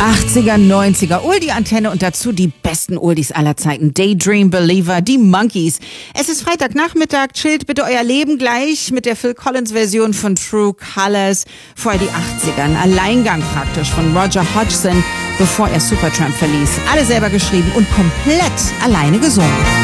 80er, 90er, Oldie-Antenne und dazu die besten Oldies aller Zeiten. Daydream Believer, die Monkees. Es ist Freitagnachmittag, chillt bitte euer Leben gleich mit der Phil Collins-Version von True Colors. Vorher die 80er, ein Alleingang praktisch von Roger Hodgson, bevor er Supertramp verließ. Alle selber geschrieben und komplett alleine gesungen.